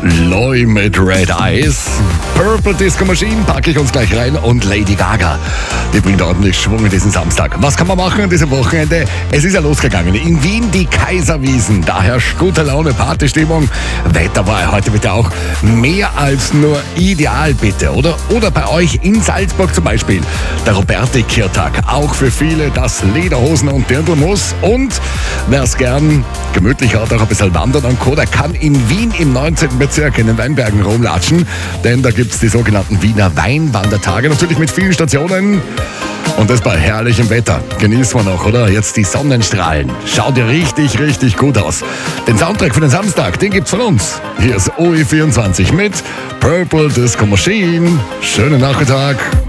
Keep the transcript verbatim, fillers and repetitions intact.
Loy mit Red Eyes. Purple Disco Machine packe ich uns gleich rein und Lady Gaga. Die bringt ordentlich Schwung in diesen Samstag. Was kann man machen an diesem Wochenende? Es ist ja losgegangen. In Wien die Kaiserwiesen. Da herrscht gute Laune, Partystimmung. Wetter war heute bitte auch mehr als nur ideal, bitte, oder? Oder bei euch in Salzburg zum Beispiel. Der Roberti-Kirtag. Auch für viele das Lederhosen und Dirndlmuss. Und wer es gern gemütlich hat, auch ein bisschen wandern und Co., der kann in Wien im neunzehnten Bezirk in den Weinbergen rumlatschen. Denn da gibt es die sogenannten Wiener Weinwandertage. Natürlich mit vielen Stationen. Und das bei herrlichem Wetter. Genießen wir noch, oder? Jetzt die Sonnenstrahlen. Schaut ja richtig, richtig gut aus. Den Soundtrack für den Samstag, den gibt's von uns. Hier ist O E vierundzwanzig mit Purple Disco Machine. Schönen Nachmittag.